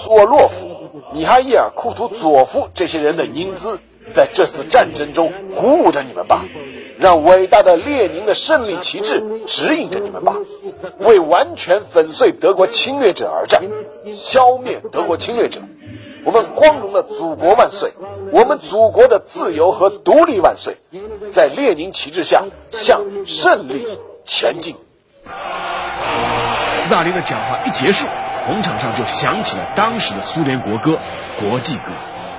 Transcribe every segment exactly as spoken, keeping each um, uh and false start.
沃洛夫、米哈伊尔·库图佐夫这些人的英姿，在这次战争中鼓舞着你们吧，让伟大的列宁的胜利旗帜指引着你们吧，为完全粉碎德国侵略者而战，消灭德国侵略者。我们光荣的祖国万岁！我们祖国的自由和独立万岁！在列宁旗帜下向胜利前进。 斯大林的讲话一结束，红场上就响起了当时的苏联国歌《国际歌》。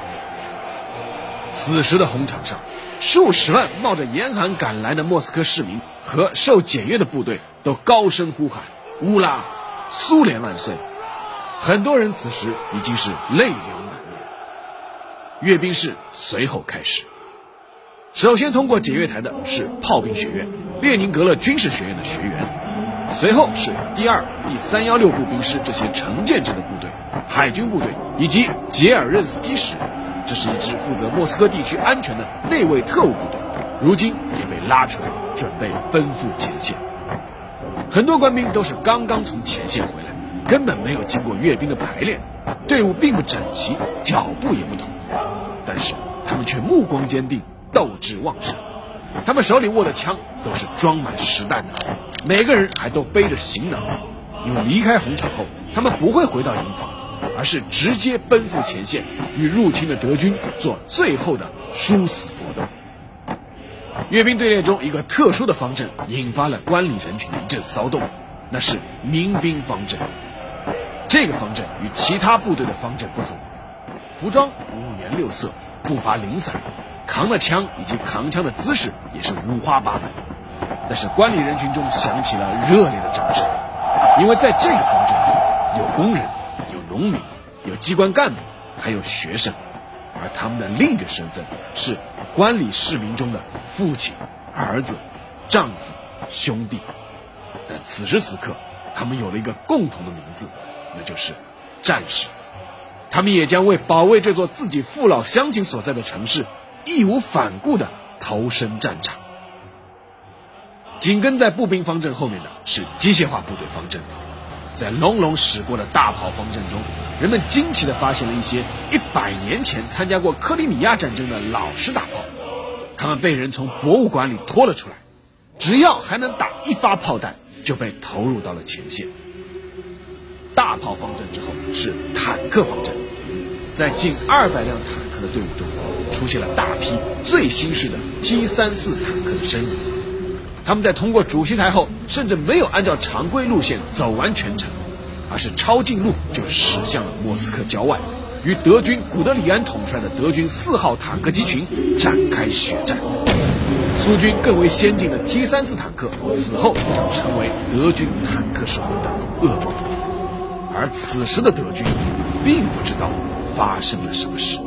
此时的红场上，数十万冒着严寒赶来的莫斯科市民和受检阅的部队都高声呼喊乌拉，苏联万岁！很多人此时已经是泪流满面。阅兵式随后开始，首先通过检阅台的是炮兵学院、列宁格勒军事学院的学员，随后是第二、第三一六步兵师这些成建制的部队、海军部队以及杰尔任斯基师，这是一支负责莫斯科地区安全的内卫特务部队，如今也被拉出来，准备奔赴前线。很多官兵都是刚刚从前线回来，根本没有经过阅兵的排练，队伍并不整齐，脚步也不统一，但是他们却目光坚定，斗志旺盛。他们手里握的枪都是装满实弹的，每个人还都背着行囊，因为离开红场后，他们不会回到营房，而是直接奔赴前线，与入侵的德军做最后的殊死搏斗。阅兵队列中一个特殊的方阵引发了观礼人群的一阵骚动，那是民兵方阵。这个方阵与其他部队的方阵不同，服装五颜六色，步伐零散，扛的枪以及扛枪的姿势也是五花八门。但是观礼人群中响起了热烈的掌声，因为在这个方阵中有工人，有农民，有机关干部，还有学生，而他们的另一个身份是观礼市民中的父亲、儿子、丈夫、兄弟。但此时此刻，他们有了一个共同的名字，那就是战士。他们也将为保卫这座自己父老乡亲所在的城市，义无反顾地投身战场。紧跟在步兵方阵后面的是机械化部队方阵。在隆隆驶过的大炮方阵中，人们惊奇地发现了一些一百年前参加过克里米亚战争的老式大炮，他们被人从博物馆里拖了出来，只要还能打一发炮弹，就被投入到了前线。大炮方阵之后是坦克方阵，在近二百辆坦克的队伍中，出现了大批最新式的 T 三十四 坦克的身影。他们在通过主席台后，甚至没有按照常规路线走完全程，而是抄近路就驶向了莫斯科郊外，与德军古德里安统帅的德军四号坦克机群展开血战。苏军更为先进的 T 三十四 坦克此后将成为德军坦克手中的噩梦。而此时的德军并不知道发生了什么事。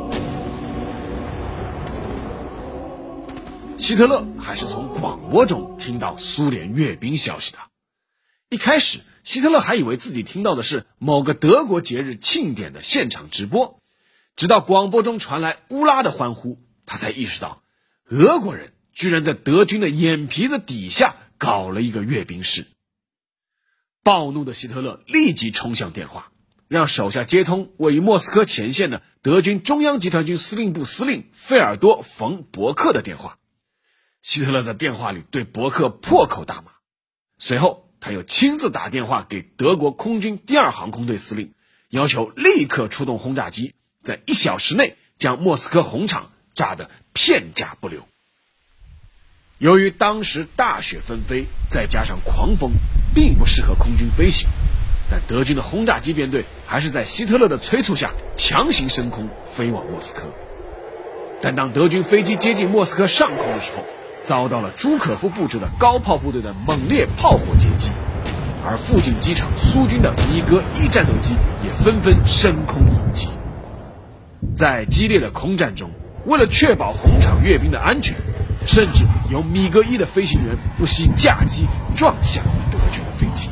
希特勒还是从广播中听到苏联阅兵消息的。一开始，希特勒还以为自己听到的是某个德国节日庆典的现场直播，直到广播中传来乌拉的欢呼，他才意识到俄国人居然在德军的眼皮子底下搞了一个阅兵式。暴怒的希特勒立即冲向电话，让手下接通位于莫斯科前线的德军中央集团军司令部司令费尔多·冯·伯克的电话。希特勒在电话里对伯克破口大骂，随后他又亲自打电话给德国空军第二航空队司令，要求立刻出动轰炸机，在一小时内将莫斯科红场炸得片甲不留。由于当时大雪纷飞，再加上狂风，并不适合空军飞行，但德军的轰炸机编队还是在希特勒的催促下强行升空飞往莫斯科。但当德军飞机接近莫斯科上空的时候，遭到了朱可夫布置的高炮部队的猛烈炮火接击，而附近机场苏军的米格一战斗机也纷纷升空迎击。在激烈的空战中，为了确保红场阅兵的安全，甚至有米格一的飞行员不惜驾机撞向德军的飞机。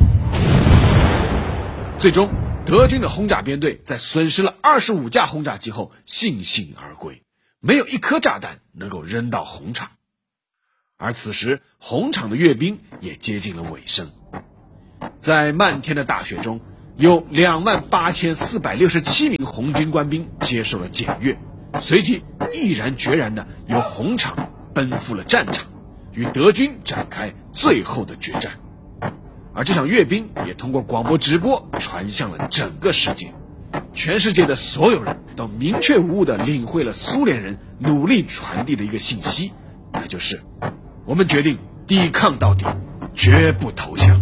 最终，德军的轰炸编队在损失了二十五架轰炸机后悻悻而归，没有一颗炸弹能够扔到红场。而此时，红场的阅兵也接近了尾声。在漫天的大雪中， 有两万八千四百六十七名红军官兵接受了检阅，随即毅然决然地由红场奔赴了战场，与德军展开最后的决战。而这场阅兵也通过广播直播传向了整个世界，全世界的所有人都明确无误地领会了苏联人努力传递的一个信息，那就是我们决定抵抗到底，绝不投降。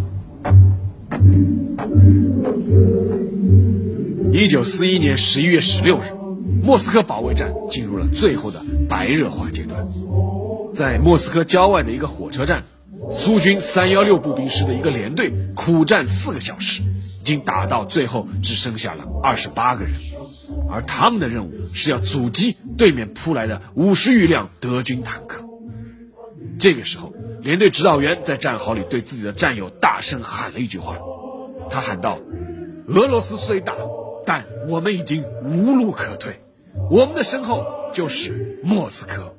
一九四一年十一月十六日，莫斯科保卫战进入了最后的白热化阶段。在莫斯科郊外的一个火车站，苏军三一六步兵师的一个连队苦战四个小时，已经打到最后只剩下了二十八个人，而他们的任务是要阻击对面扑来的五十余辆德军坦克。这个时候，连队指导员在战壕里对自己的战友大声喊了一句话，他喊道：俄罗斯虽大，但我们已经无路可退，我们的身后就是莫斯科。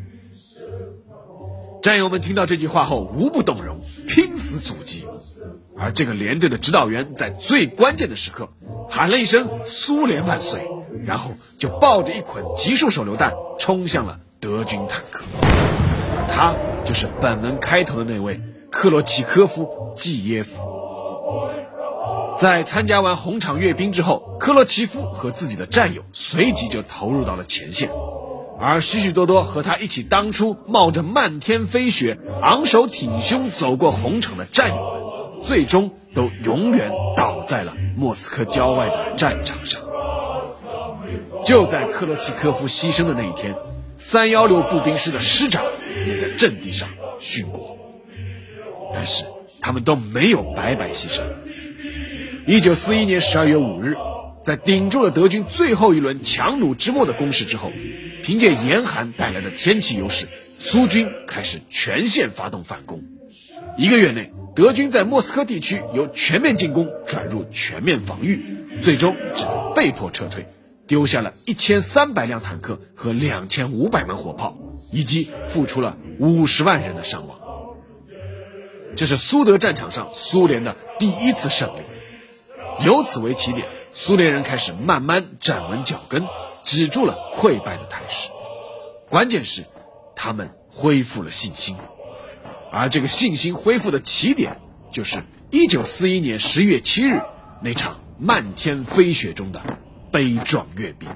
战友们听到这句话后无不动容，拼死阻击。而这个连队的指导员在最关键的时刻喊了一声苏联万岁，然后就抱着一捆集束手榴弹冲向了德军坦克。而他就是本文开头的那位克罗奇科夫季耶夫。在参加完红场阅兵之后，克罗奇夫和自己的战友随即就投入到了前线，而许许多多和他一起当初冒着漫天飞雪昂首挺胸走过红场的战友们，最终都永远倒在了莫斯科郊外的战场上。就在克罗奇科夫牺牲的那一天，三一六步兵师的师长也在阵地上殉国，但是他们都没有白白牺牲。一九四一年十二月五日，在顶住了德军最后一轮强弩之末的攻势之后，凭借严寒带来的天气优势，苏军开始全线发动反攻。一个月内，德军在莫斯科地区由全面进攻转入全面防御，最终只能被迫撤退，丢下了一千三百辆坦克和两千五百门火炮，以及付出了五十万人的伤亡。这是苏德战场上苏联的第一次胜利。由此为起点，苏联人开始慢慢站稳脚跟，止住了溃败的态势。关键是他们恢复了信心，而这个信心恢复的起点就是一九四一年十月七日那场漫天飞雪中的悲壮阅兵。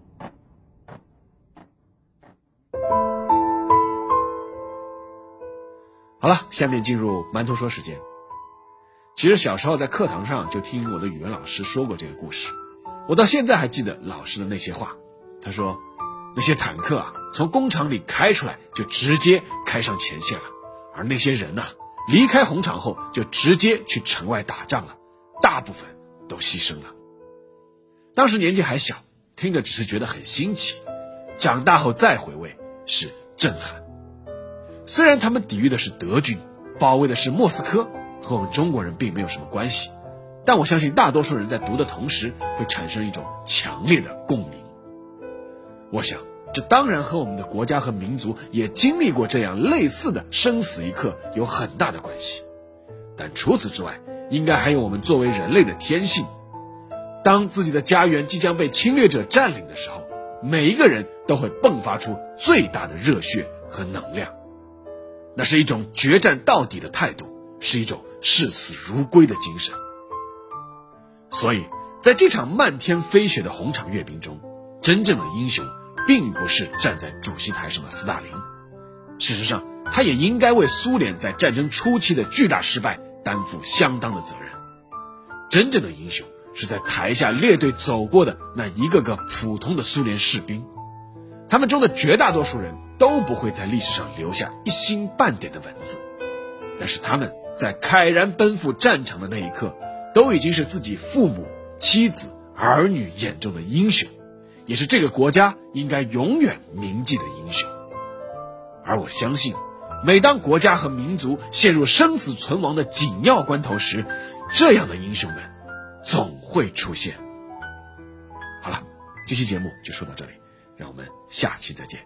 好了，下面进入馒头说时间。其实小时候在课堂上就听我的语文老师说过这个故事，我到现在还记得老师的那些话。他说，那些坦克啊，从工厂里开出来就直接开上前线了，而那些人啊，离开红场后就直接去城外打仗了，大部分都牺牲了。当时年纪还小，听着只是觉得很新奇，长大后再回味是震撼。虽然他们抵御的是德军，保卫的是莫斯科，和我们中国人并没有什么关系，但我相信大多数人在读的同时会产生一种强烈的共鸣。我想这当然和我们的国家和民族也经历过这样类似的生死一刻有很大的关系，但除此之外，应该还有我们作为人类的天性。当自己的家园即将被侵略者占领的时候，每一个人都会迸发出最大的热血和能量，那是一种决战到底的态度，是一种视死如归的精神。所以在这场漫天飞雪的红场阅兵中，真正的英雄并不是站在主席台上的斯大林，事实上他也应该为苏联在战争初期的巨大失败担负相当的责任。真正的英雄是在台下列队走过的那一个个普通的苏联士兵，他们中的绝大多数人都不会在历史上留下一星半点的文字，但是他们在慨然奔赴战场的那一刻，都已经是自己父母、妻子、儿女眼中的英雄，也是这个国家应该永远铭记的英雄。而我相信，每当国家和民族陷入生死存亡的紧要关头时，这样的英雄们总会出现。好了，这期节目就说到这里，让我们下期再见。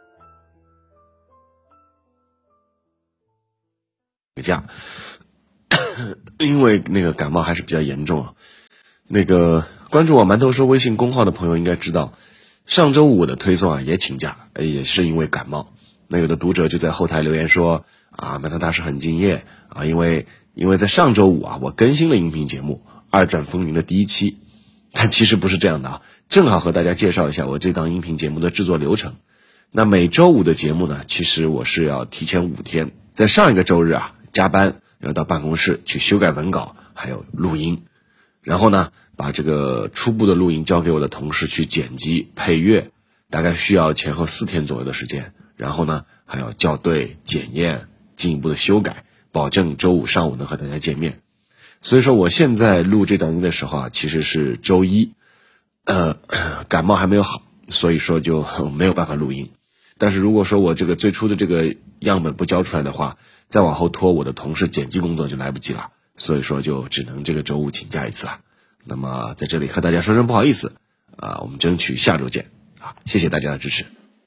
这样因为那个感冒还是比较严重啊。那个关注我馒头说微信公号的朋友应该知道，上周五的推送啊也请假了，也是因为感冒。那有的读者就在后台留言说啊，馒头大师很敬业啊，因为因为在上周五啊我更新了音频节目《二战风云》的第一期，但其实不是这样的啊，正好和大家介绍一下我这档音频节目的制作流程。那每周五的节目呢，其实我是要提前五天，在上一个周日啊加班，要到办公室去修改文稿，还有录音，然后呢把这个初步的录音交给我的同事去剪辑配乐，大概需要前后四天左右的时间，然后呢还要校对检验进一步的修改，保证周五上午能和大家见面。所以说我现在录这档音的时候啊其实是周一，呃感冒还没有好，所以说就没有办法录音。但是如果说我这个最初的这个样本不交出来的话，再往后拖我的同事剪辑工作就来不及了，所以说就只能这个周五请假一次啊。那么在这里和大家说声不好意思啊，我们争取下周见啊，谢谢大家的支持。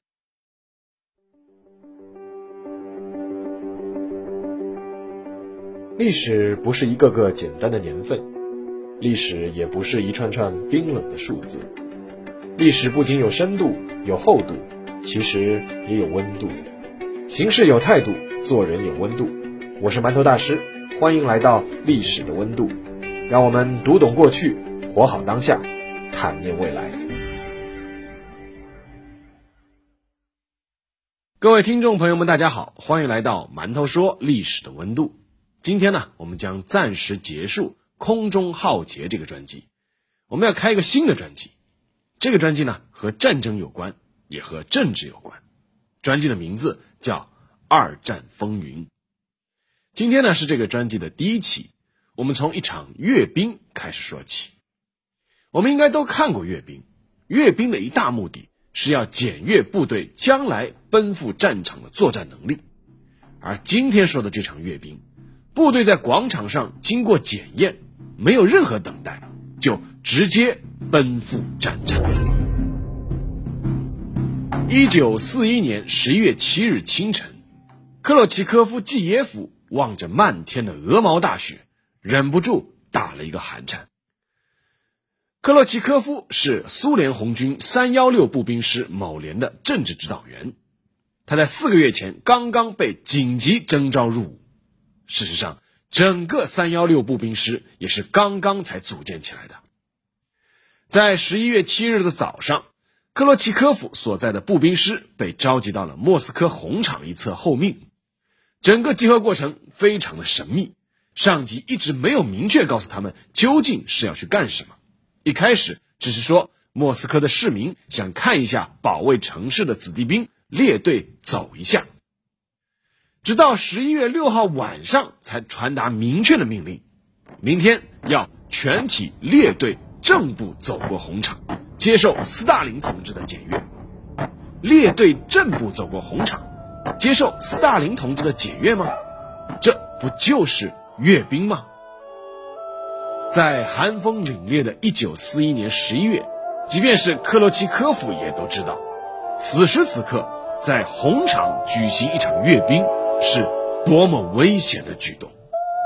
历史不是一个个简单的年份，历史也不是一串串冰冷的数字，历史不仅有深度有厚度，其实也有温度。行事有态度，做人有温度。我是馒头大师，欢迎来到历史的温度，让我们读懂过去，活好当下，坦面未来。 各位听众朋友们大家好，欢迎来到馒头说历史的温度。今天呢我们将暂时结束空中浩劫这个专辑，我们要开一个新的专辑。这个专辑呢和战争有关，也和政治有关。专辑的名字叫二战风云。今天呢是这个专辑的第一期，我们从一场阅兵开始说起。我们应该都看过阅兵，阅兵的一大目的是要检阅部队将来奔赴战场的作战能力。而今天说的这场阅兵，部队在广场上经过检验，没有任何等待，就直接奔赴战场。一九四一年十一月七日清晨，克洛奇科夫季耶夫望着漫天的鹅毛大雪，忍不住打了一个寒颤。克洛奇科夫是苏联红军三一六步兵师某连的政治指导员，他在四个月前刚刚被紧急征召入伍。事实上，整个三一六步兵师也是刚刚才组建起来的。在十一月七日的早上，克洛奇科夫所在的步兵师被召集到了莫斯科红场一侧候命。整个集合过程非常的神秘，上级一直没有明确告诉他们究竟是要去干什么。一开始只是说莫斯科的市民想看一下保卫城市的子弟兵列队走一下。直到十一月六号晚上才传达明确的命令，明天要全体列队正步走过红场，接受斯大林同志的检阅。列队正步走过红场，接受斯大林同志的检阅吗？这不就是阅兵吗？在寒风凛冽的一九四一年十一月，即便是克洛奇科夫也都知道，此时此刻在红场举行一场阅兵是多么危险的举动。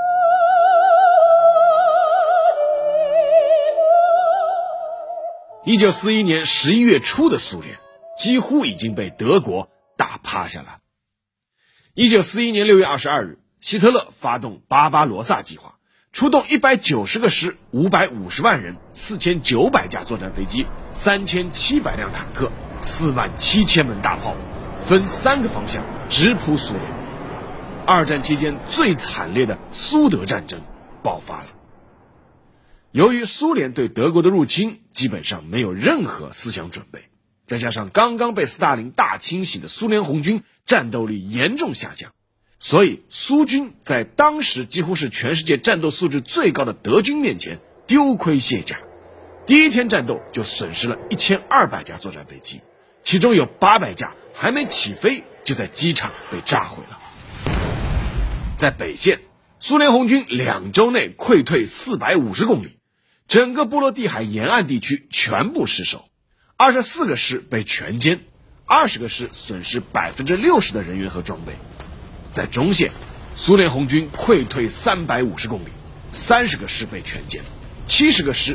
一九四一年十一月初的苏联几乎已经被德国打趴下了。一九四一年六月二十二日，希特勒发动巴巴罗萨计划，出动一百九十个师、五百五十万人、四千九百架作战飞机、三千七百辆坦克、四万七千门大炮，分三个方向直扑苏联。二战期间最惨烈的苏德战争爆发了。由于苏联对德国的入侵基本上没有任何思想准备，再加上刚刚被斯大林大清洗的苏联红军战斗力严重下降，所以苏军在当时几乎是全世界战斗素质最高的德军面前丢盔卸甲。第一天战斗就损失了一千二百架作战飞机，其中有八百架还没起飞就在机场被炸毁了。在北线，苏联红军两周内溃退四百五十公里，整个波罗的海沿岸地区全部失守，二十四个师被全歼，二十个师损失百分之六十的人员和装备。在中线， 苏联红军溃退三百五十公里，三十个师被全歼，七十个师